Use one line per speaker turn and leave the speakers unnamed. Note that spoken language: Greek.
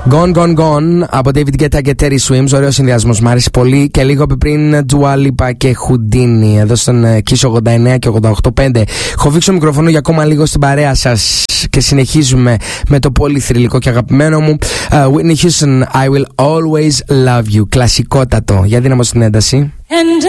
Gone, gone, gone από David Guetta και Terry Swims. Ωραίος συνδυασμός, μ' άρεσε πολύ. Και λίγο πριν Dua Lipa και Houdini εδώ στον Kiss 89 και 88.5. Χοβήξω το μικρόφωνο για ακόμα λίγο στην παρέα σας και συνεχίζουμε με το πολύ θρυλικό και αγαπημένο μου Whitney Houston, I Will Always Love You. Κλασικότατο. Για δύναμο στην ένταση. And